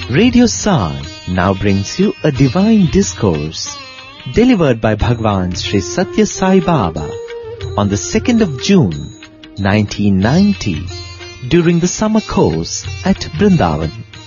Radio Sai now brings you a divine discourse delivered by Bhagwan Sri Satya Sai Baba on the 2nd of June 1990 during the summer course at Brindavan.